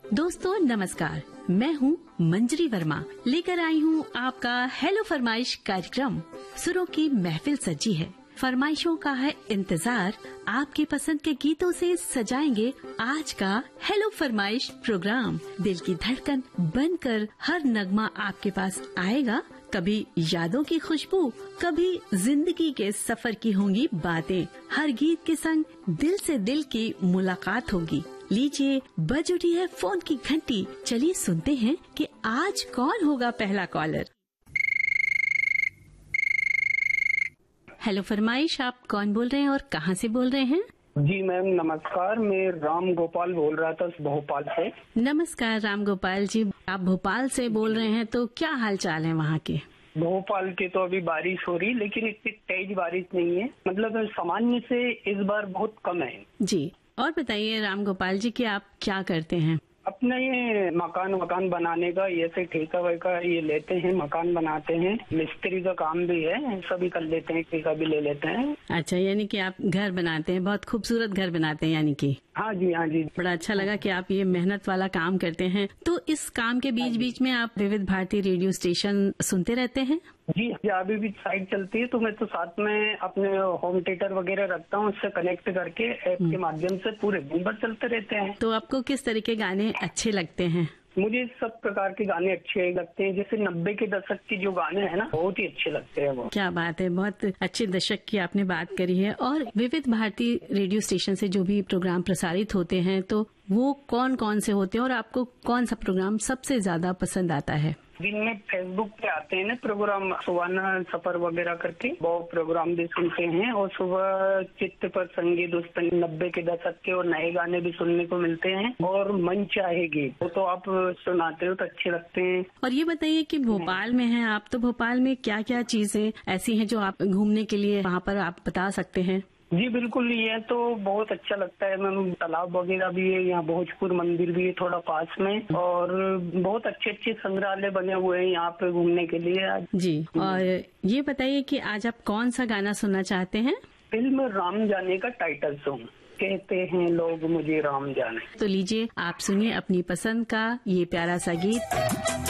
दोस्तों नमस्कार, मैं हूँ मंजरी वर्मा, लेकर आई हूँ आपका हेलो फरमाइश कार्यक्रम। सुरों की महफिल सजी है, फरमाइशों का है इंतजार, आपके पसंद के गीतों से सजाएंगे आज का हेलो फरमाइश प्रोग्राम। दिल की धड़कन बनकर हर नगमा आपके पास आएगा, कभी यादों की खुशबू, कभी जिंदगी के सफर की होंगी बातें। हर गीत के संग दिल से दिल की मुलाकात होगी। लीजिए, बज उठी है फोन की घंटी, चलिए सुनते हैं कि आज कौन होगा पहला कॉलर। हेलो फरमाइश, आप कौन बोल रहे हैं और कहां से बोल रहे हैं? जी मैम नमस्कार, मैं राम गोपाल बोल रहा था भोपाल से। नमस्कार राम गोपाल जी, आप भोपाल से बोल रहे हैं, तो क्या हाल चाल है वहाँ के? भोपाल के तो अभी बारिश हो रही, लेकिन इतनी तेज बारिश नहीं है, मतलब सामान्य से इस बार बहुत कम है। जी, और बताइए राम गोपाल जी कि आप क्या करते हैं? अपना ये मकान बनाने का ये से ठेका वेका ये लेते हैं, मकान बनाते हैं, मिस्त्री का काम भी है, सभी कर लेते हैं, ठेका भी ले लेते हैं। अच्छा, यानी कि आप घर बनाते हैं, बहुत खूबसूरत घर बनाते हैं यानी कि? हाँ जी हाँ जी। बड़ा अच्छा लगा कि आप ये मेहनत वाला काम करते हैं। तो इस काम के बीच बीच में आप विविध भारती रेडियो स्टेशन सुनते रहते हैं? जी, अभी भी साइट चलती है तो मैं तो साथ में अपने होम थिएटर वगैरह रखता हूँ, उससे कनेक्ट करके ऐप के माध्यम से पूरे दिन भर चलते रहते हैं। तो आपको किस तरह के गाने अच्छे लगते हैं? मुझे सब प्रकार के गाने अच्छे लगते हैं, जैसे 90 के दशक के जो गाने हैं ना, बहुत ही अच्छे लगते हैं वो। क्या बात है, बहुत अच्छे दशक की आपने बात करी है। और विविध भारती रेडियो स्टेशन से जो भी प्रोग्राम प्रसारित होते हैं, तो वो कौन कौन से होते हैं और आपको कौन सा प्रोग्राम सबसे ज्यादा पसंद आता है? दिन में फेसबुक पे आते हैं ना प्रोग्राम, सुहाना सफर वगैरह करके, वो प्रोग्राम भी सुनते हैं। और सुबह चित्त पर संगीत, उस पर 90 के दशक के और नए गाने भी सुनने को मिलते हैं। और मन चाहेगी वो तो आप सुनाते हो तो अच्छे लगते हैं। और ये बताइए कि भोपाल में हैं आप, तो भोपाल में क्या क्या चीजें ऐसी हैं जो आप घूमने के लिए वहाँ पर आप बता सकते हैं? जी बिल्कुल, ये तो बहुत अच्छा लगता है मैम। तालाब वगैरह भी है यहाँ, भोजपुर मंदिर भी है थोड़ा पास में, और बहुत अच्छे अच्छे संग्रहालय बने हुए हैं यहाँ पे घूमने के लिए। जी, और ये बताइए कि आज आप कौन सा गाना सुनना चाहते हैं? फिल्म राम जाने का टाइटल सॉन्ग, कहते हैं लोग मुझे राम जाने। तो लीजिए, आप सुनिए अपनी पसंद का ये प्यारा सा गीत।